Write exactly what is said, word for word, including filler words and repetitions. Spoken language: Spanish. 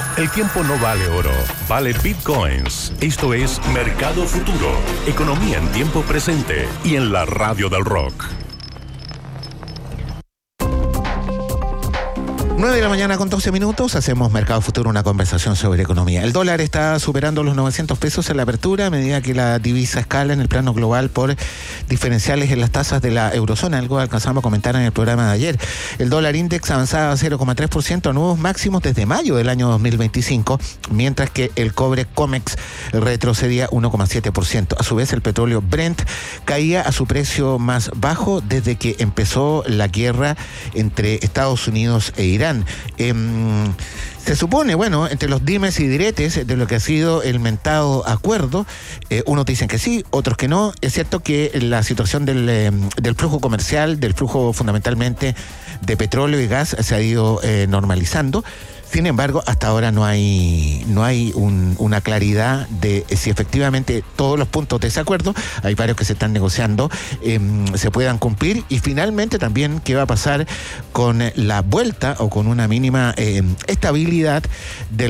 El tiempo no vale oro, vale bitcoins. Esto es Mercado Futuro, economía en tiempo presente y en la radio del rock. nueve de la mañana con doce minutos, hacemos Mercado Futuro, una conversación sobre economía. El dólar está superando los novecientos pesos en la apertura a medida que la divisa escala en el plano global por diferenciales en las tasas de la eurozona, algo que alcanzamos a comentar en el programa de ayer. El dólar index avanzaba cero coma tres por ciento a nuevos máximos desde mayo del año dos mil veinticinco, mientras que el cobre COMEX retrocedía uno coma siete por ciento. A su vez, el petróleo Brent caía a su precio más bajo desde que empezó la guerra entre Estados Unidos e Irán. Eh, se supone, bueno, entre los dimes y diretes de lo que ha sido el mentado acuerdo, eh, unos dicen que sí, otros que no. Es cierto que la situación del, eh, del flujo comercial, del flujo fundamentalmente de petróleo y gas se ha ido eh, normalizando. Sin embargo, hasta ahora no hay no hay un, una claridad de si efectivamente todos los puntos de ese acuerdo, hay varios que se están negociando, eh, se puedan cumplir, y finalmente también qué va a pasar con la vuelta o con una mínima eh, estabilidad del